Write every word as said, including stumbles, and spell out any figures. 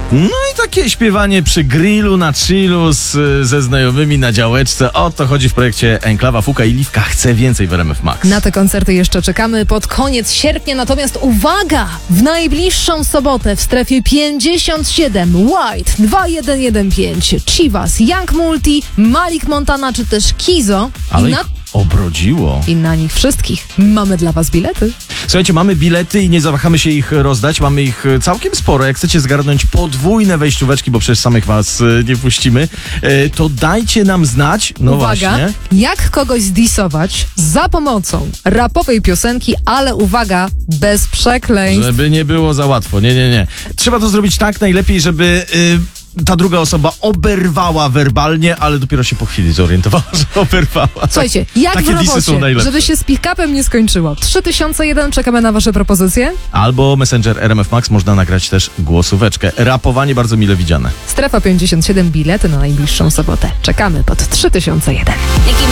No i takie śpiewanie przy grillu, na chillu z, ze znajomymi na działeczce. O to chodzi w projekcie Enklawa, Fuka i Liwka. Chce więcej w R M F Max. Na te koncerty jeszcze czekamy pod koniec sierpnia, natomiast uwaga! W najbliższą sobotę w strefie pięćdziesiąt siedem White dwa jeden jeden pięć, Chivas, Young Multi, Malik Montana czy też Kizo. Ale I na, ich obrodziło. I na nich wszystkich mamy dla was bilety. Słuchajcie, mamy bilety i nie zawahamy się ich rozdać. Mamy ich całkiem sporo. Jak chcecie zgarnąć podwójne wejścióweczki, bo przecież samych was nie puścimy, to dajcie nam znać. No uwaga, właśnie. Jak kogoś zdisować za pomocą rapowej piosenki, ale uwaga, bez przekleństw. Żeby nie było za łatwo. Nie, nie, nie. Trzeba to zrobić tak najlepiej, żeby... Yy, ta druga osoba oberwała werbalnie, ale dopiero się po chwili zorientowała, że oberwała. Słuchajcie, jak Takie w disy są robocie, najlepsze. żeby się z pick-upem nie skończyło. trzy tysiące jeden, czekamy na wasze propozycje. Albo Messenger R M F Max, można nagrać też głosóweczkę. Rapowanie bardzo mile widziane. Strefa pięćdziesiąt siedem, bilety na najbliższą sobotę. Czekamy pod trzy tysiące jeden.